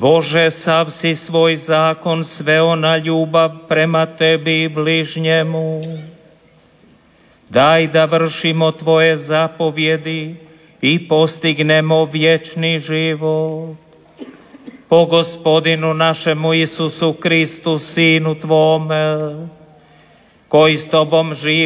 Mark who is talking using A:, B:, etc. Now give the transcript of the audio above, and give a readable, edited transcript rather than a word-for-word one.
A: Bože, sav si svoj zákon sveo na ljubav prema tebi i bližnjemu. Daj da vršimo tvoje zapovjedi i postignemo vječni život. Po Gospodinu našemu Isusu Kristu, Sinu tvome, koji s tobom živi